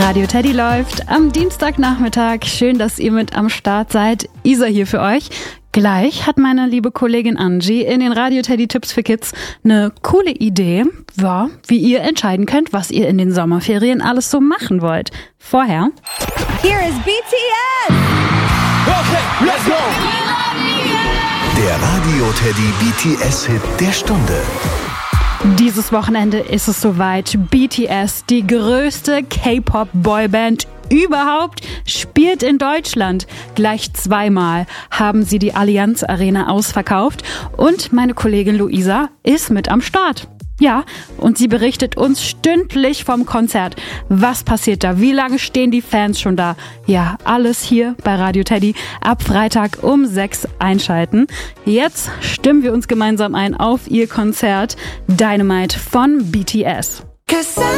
Radio Teddy läuft am Dienstagnachmittag. Schön, dass ihr mit am Start seid. Isa hier für euch. Gleich hat meine liebe Kollegin Angie in den Radio Teddy Tipps für Kids eine coole Idee, wie ihr entscheiden könnt, was ihr in den Sommerferien alles so machen wollt. Vorher Here is BTS! Okay, let's go! Der Radio Teddy BTS-Hit der Stunde. Dieses Wochenende ist es soweit. BTS, die größte K-Pop-Boyband überhaupt, spielt in Deutschland. Gleich zweimal haben sie die Allianz Arena ausverkauft und meine Kollegin Luisa ist mit am Start. Ja, und sie berichtet uns stündlich vom Konzert. Was passiert da? Wie lange stehen die Fans schon da? Ja, alles hier bei Radio Teddy. Ab Freitag um 6 einschalten. Jetzt stimmen wir uns gemeinsam ein auf ihr Konzert Dynamite von BTS.